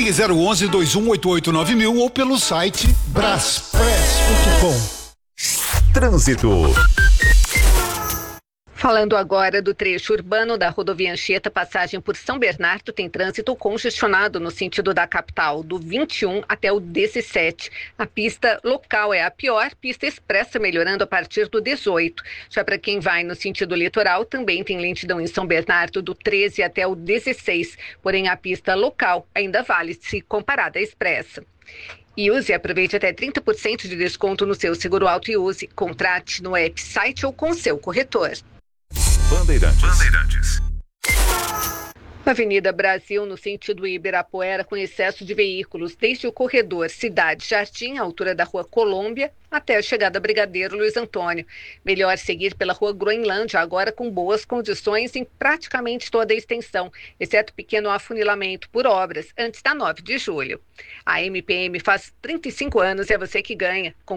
Ligue 011-2188-9000 ou pelo site braspress.com. Trânsito. Falando agora do trecho urbano da rodovia Anchieta, passagem por São Bernardo, tem trânsito congestionado no sentido da capital, do 21 até o 17. A pista local é a pior, pista expressa melhorando a partir do 18. Já para quem vai no sentido litoral, também tem lentidão em São Bernardo, do 13 até o 16. Porém, a pista local ainda vale se comparada à expressa. E use e aproveite até 30% de desconto no seu seguro auto e use. Contrate no app, site ou com seu corretor. Bandeirantes. Avenida Brasil, no sentido Ibirapuera, com excesso de veículos, desde o corredor Cidade Jardim, à altura da Rua Colômbia, até a chegada Brigadeiro Luiz Antônio. Melhor seguir pela Rua Groenlândia, agora com boas condições em praticamente toda a extensão, exceto pequeno afunilamento por obras, antes da 9 de julho. A MPM faz 35 anos e é você que ganha.